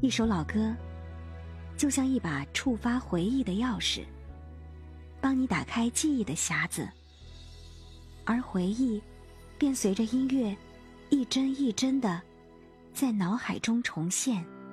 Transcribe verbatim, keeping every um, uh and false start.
一首老歌就像一把触发回忆的钥匙，帮你打开记忆的匣子，而回忆便随着音乐一帧一帧地在脑海中重现。